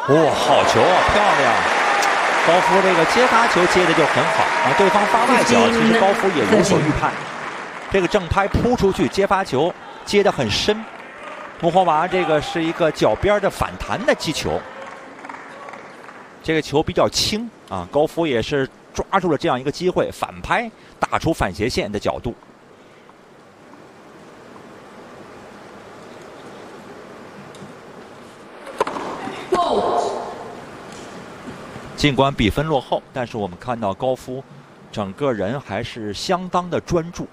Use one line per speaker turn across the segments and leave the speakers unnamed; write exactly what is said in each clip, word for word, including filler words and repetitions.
哇，好球啊，漂亮！高夫这个接发球接的就很好啊，对方发外角，其实高夫也有所预判。这个正拍扑出去接发球，接得很深。穆霍娃这个是一个脚边的反弹的击球，这个球比较轻啊，高夫也是抓住了这样一个机会，反拍打出反斜线的角度。尽管比分落后，但是我们看到高夫整个人还是相当的专注。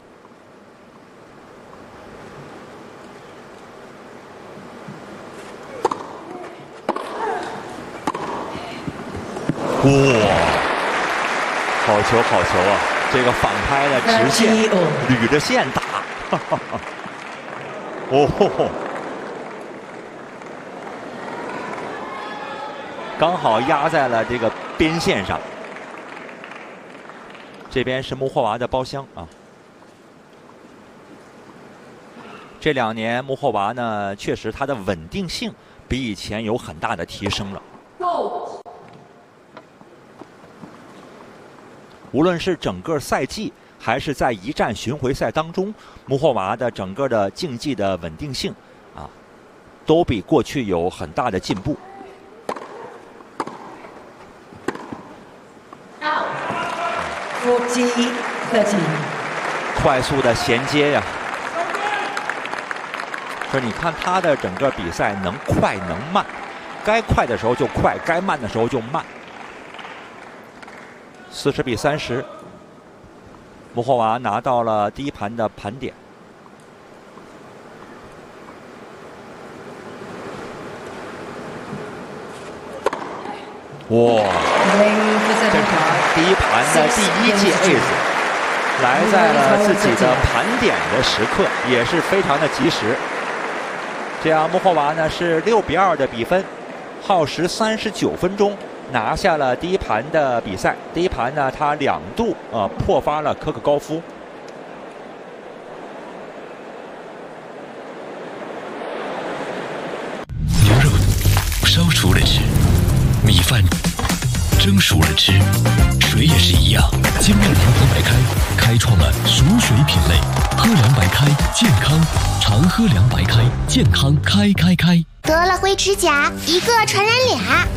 哇，好球好球啊！这个反拍的直线，捋着线打，哈哈哈。哦吼吼，刚好压在了这个边线上。这边是穆霍娃的包厢啊。这两年穆霍娃呢，确实他的稳定性比以前有很大的提升了。无论是整个赛季，还是在一站巡回赛当中，穆霍娃的整个的竞技的稳定性啊，都比过去有很大的进步。快速的衔接呀！说你看他的整个比赛能快能慢，该快的时候就快，该慢的时候就慢。四十比三十，穆霍娃拿到了第一盘的盘点。哇，这是他第一盘的第一届 Ace， 来在了自己的盘点的时刻，也是非常的及时。这样穆霍娃呢是六比二的比分，耗时三十九分钟。拿下了第一盘的比赛，第一盘呢，他两度呃破发了科克高夫。
牛肉烧熟了吃，米饭蒸熟了吃，水也是一样。精酿联合白开开创了熟水品类，喝凉白开健康，常喝凉白开健康开开开。
得了灰指甲，一个传染俩。